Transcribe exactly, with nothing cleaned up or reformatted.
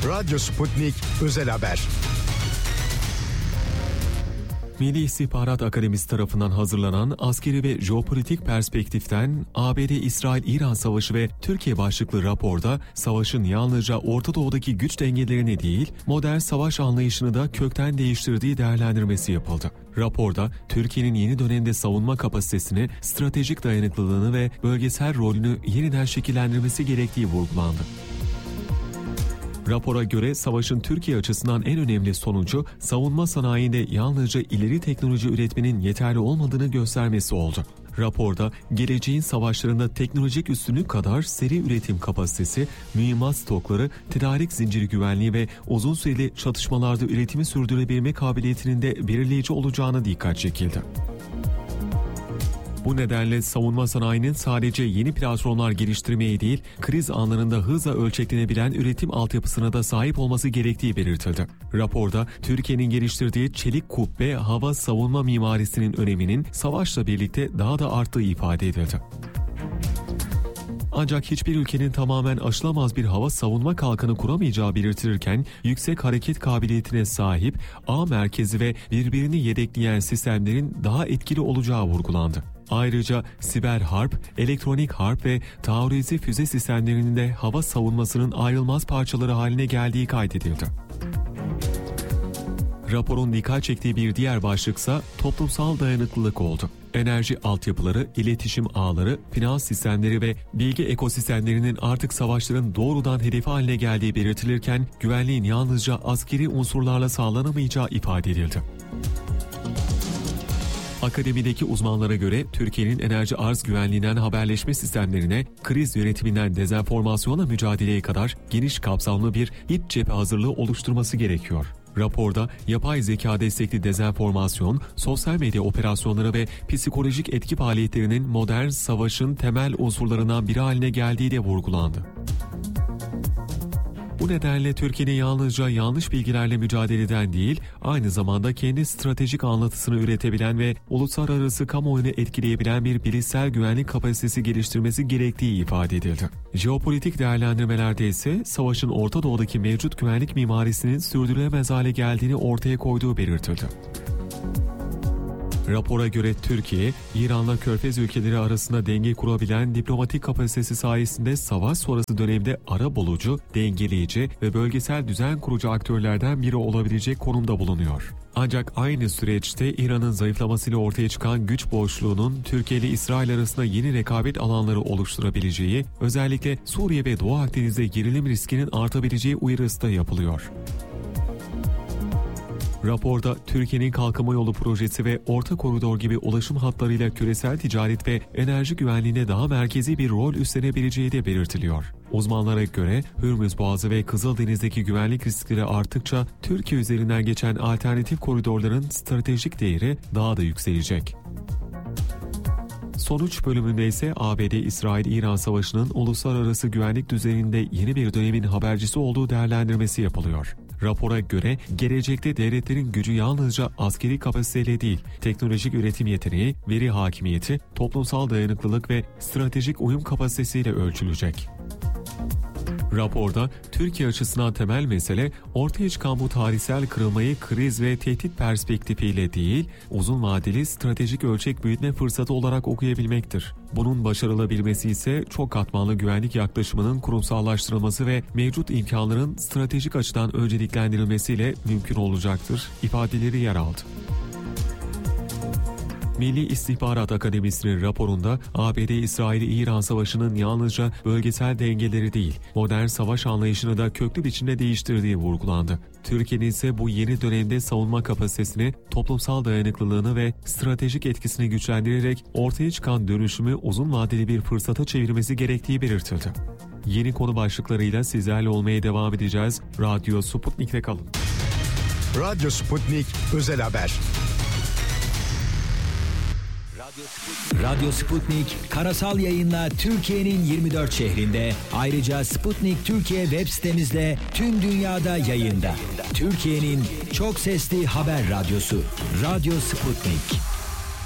Radyo Sputnik Özel Haber. Milli İstihbarat Akademisi tarafından hazırlanan askeri ve jeopolitik perspektiften A B D-İsrail-İran Savaşı ve Türkiye başlıklı raporda savaşın yalnızca Orta Doğu'daki güç dengelerini değil, modern savaş anlayışını da kökten değiştirdiği değerlendirmesi yapıldı. Raporda Türkiye'nin yeni dönemde savunma kapasitesini, stratejik dayanıklılığını ve bölgesel rolünü yeniden şekillendirmesi gerektiği vurgulandı. Rapora göre savaşın Türkiye açısından en önemli sonucu savunma sanayinde yalnızca ileri teknoloji üretmenin yeterli olmadığını göstermesi oldu. Raporda geleceğin savaşlarında teknolojik üstünlük kadar seri üretim kapasitesi, mühimmat stokları, tedarik zinciri güvenliği ve uzun süreli çatışmalarda üretimi sürdürebilme kabiliyetinin de belirleyici olacağına dikkat çekildi. Bu nedenle savunma sanayinin sadece yeni platformlar geliştirmeye değil, kriz anlarında hızla ölçeklenebilen üretim altyapısına da sahip olması gerektiği belirtildi. Raporda Türkiye'nin geliştirdiği çelik kubbe hava savunma mimarisinin öneminin savaşla birlikte daha da arttığı ifade edildi. Ancak hiçbir ülkenin tamamen aşılamaz bir hava savunma kalkanı kuramayacağı belirtilirken, yüksek hareket kabiliyetine sahip A merkezi ve birbirini yedekleyen sistemlerin daha etkili olacağı vurgulandı. Ayrıca siber harp, elektronik harp ve taarruzi füze sistemlerinin de hava savunmasının ayrılmaz parçaları haline geldiği kaydedildi. Raporun dikkat çektiği bir diğer başlıksa toplumsal dayanıklılık oldu. Enerji altyapıları, iletişim ağları, finans sistemleri ve bilgi ekosistemlerinin artık savaşların doğrudan hedefi haline geldiği belirtilirken, güvenliğin yalnızca askeri unsurlarla sağlanamayacağı ifade edildi. Akademideki uzmanlara göre Türkiye'nin enerji arz güvenliğinden haberleşme sistemlerine, kriz yönetiminden dezenformasyona mücadeleye kadar geniş kapsamlı bir iç cephe hazırlığı oluşturması gerekiyor. Raporda yapay zeka destekli dezenformasyon, sosyal medya operasyonları ve psikolojik etki faaliyetlerinin modern savaşın temel unsurlarından biri haline geldiği de vurgulandı. Bu nedenle Türkiye'nin yalnızca yanlış bilgilerle mücadeleden değil, aynı zamanda kendi stratejik anlatısını üretebilen ve uluslararası kamuoyunu etkileyebilen bir bilişsel güvenlik kapasitesi geliştirmesi gerektiği ifade edildi. Jeopolitik değerlendirmelerde ise savaşın Orta Doğu'daki mevcut güvenlik mimarisinin sürdürülemez hale geldiğini ortaya koyduğu belirtildi. Rapora göre Türkiye, İran'la Körfez ülkeleri arasında denge kurabilen diplomatik kapasitesi sayesinde savaş sonrası dönemde arabulucu, dengeleyici ve bölgesel düzen kurucu aktörlerden biri olabilecek konumda bulunuyor. Ancak aynı süreçte İran'ın zayıflamasıyla ortaya çıkan güç boşluğunun Türkiye ile İsrail arasında yeni rekabet alanları oluşturabileceği, özellikle Suriye ve Doğu Akdeniz'de gerilim riskinin artabileceği uyarısı da yapılıyor. Raporda Türkiye'nin kalkınma yolu projesi ve orta koridor gibi ulaşım hatlarıyla küresel ticaret ve enerji güvenliğine daha merkezi bir rol üstlenebileceği de belirtiliyor. Uzmanlara göre Hürmüz Boğazı ve Kızıldeniz'deki güvenlik riskleri arttıkça Türkiye üzerinden geçen alternatif koridorların stratejik değeri daha da yükselecek. Sonuç bölümünde ise A B D-İsrail-İran Savaşı'nın uluslararası güvenlik düzeninde yeni bir dönemin habercisi olduğu değerlendirmesi yapılıyor. Rapora göre gelecekte devletlerin gücü yalnızca askeri kapasiteyle değil, teknolojik üretim yeteneği, veri hakimiyeti, toplumsal dayanıklılık ve stratejik uyum kapasitesiyle ölçülecek. Raporda Türkiye açısından temel mesele ortaya çıkan bu tarihsel kırılmayı kriz ve tehdit perspektifiyle değil, uzun vadeli stratejik ölçek büyütme fırsatı olarak okuyabilmektir. Bunun başarılabilmesi ise çok katmanlı güvenlik yaklaşımının kurumsallaştırılması ve mevcut imkanların stratejik açıdan önceliklendirilmesiyle mümkün olacaktır ifadeleri yer aldı. Milli İstihbarat Akademisi'nin raporunda A B D-İsrail-İran Savaşı'nın yalnızca bölgesel dengeleri değil, modern savaş anlayışını da köklü biçimde değiştirdiği vurgulandı. Türkiye'nin ise bu yeni dönemde savunma kapasitesini, toplumsal dayanıklılığını ve stratejik etkisini güçlendirerek ortaya çıkan dönüşümü uzun vadeli bir fırsata çevirmesi gerektiği belirtildi. Yeni konu başlıklarıyla sizlerle olmaya devam edeceğiz. Radyo Sputnik'te kalın. Radyo Sputnik Özel Haber. Radyo Sputnik karasal yayınla Türkiye'nin yirmi dört şehrinde, ayrıca Sputnik Türkiye web sitemizde tüm dünyada yayında. Türkiye'nin çok sesli haber radyosu Radyo Sputnik.